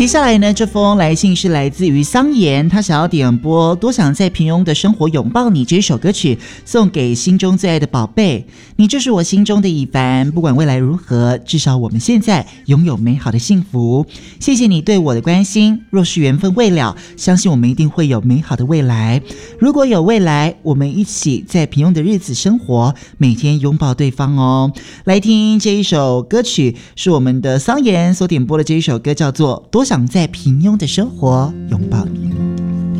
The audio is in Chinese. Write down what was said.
接下来呢，这封来信是来自于桑言，他想要点播《多想在平庸的生活拥抱你》这首歌曲，送给心中最爱的宝贝。你就是我心中的以凡，不管未来如何，至少我们现在拥有美好的幸福。谢谢你对我的关心，若是缘分未了，相信我们一定会有美好的未来。如果有未来，我们一起在平庸的日子生活，每天拥抱对方哦。来听这一首歌曲，是我们的桑言所点播的这一首歌，叫做《多想在平庸的生活拥抱你》。